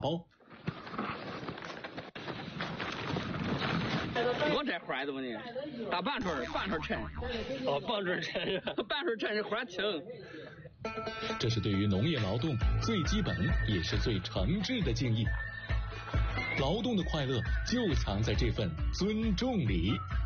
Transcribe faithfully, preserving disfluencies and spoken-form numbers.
包。 我这花怎么呢？大半串半串沉， 哦，半串沉， 半串沉是花轻。 这是对于农业劳动最基本也是最诚挚的敬意。劳动的快乐就藏在这份尊重里。